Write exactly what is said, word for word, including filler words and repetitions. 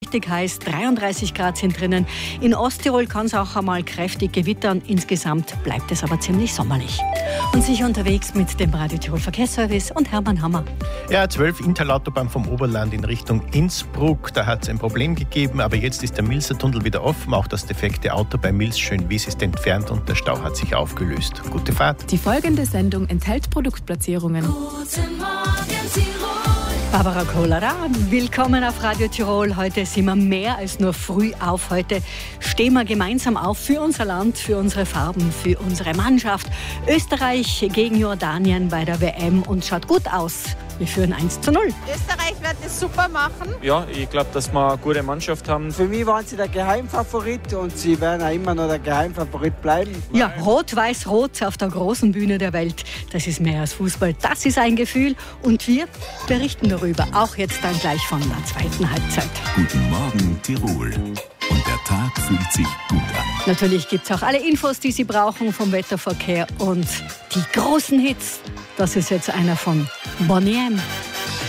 richtig heiß, dreiunddreißig Grad sind drinnen. In Osttirol kann es auch einmal kräftig gewittern. Insgesamt bleibt es aber ziemlich sommerlich. Und sicher unterwegs mit dem Radio Tirol Verkehrsservice und Hermann Hammer. Ja, zwölf Interlautobahn vom Oberland in Richtung Innsbruck. Da hat es ein Problem gegeben, aber jetzt ist der Milser Tunnel wieder offen. Auch das defekte Auto bei Mils Schönwies ist entfernt und der Stau hat sich aufgelöst. Gute Fahrt. Die folgende Sendung enthält Produktplatzierungen. Guten Morgen, Tirol. Barbara Kohlerer, willkommen auf Radio Tirol. Heute sind wir mehr als nur früh auf. Heute stehen wir gemeinsam auf für unser Land, für unsere Farben, für unsere Mannschaft. Österreich gegen Jordanien bei der W M und schaut gut aus. Wir führen eins zu null. Österreich wird es super machen. Ja, ich glaube, dass wir eine gute Mannschaft haben. Für mich waren sie der Geheimfavorit und sie werden auch immer noch der Geheimfavorit bleiben. Ja, rot-weiß-rot auf der großen Bühne der Welt. Das ist mehr als Fußball. Das ist ein Gefühl. Und wir berichten darüber. Auch jetzt dann gleich von der zweiten Halbzeit. Guten Morgen, Tirol. Und der Tag fühlt sich gut an. Natürlich gibt es auch alle Infos, die Sie brauchen vom Wetterverkehr und die großen Hits. Das ist jetzt einer von Boney M.